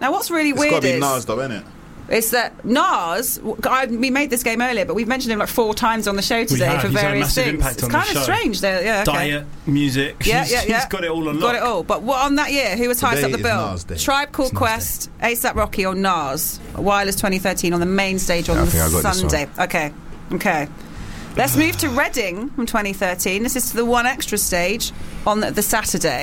Now, what's really It's weird got to be is... Nas, though, innit? It's that Nas, we made this game earlier, but we've mentioned him like 4 times on the show today for He's had a various massive things. impact It's on the kind of show. strange. Yeah, okay. Diet, music. Yeah. He's got it all on lock. Got it all. But what on that year, who was highest Today up the is bill? Nas Day. Tribe Called Quest, ASAP Rocky, or Nas? Wireless 2013 on the main stage on I think I got this Sunday. Okay. Let's move to Reading from 2013. This is to the One Extra stage on the Saturday.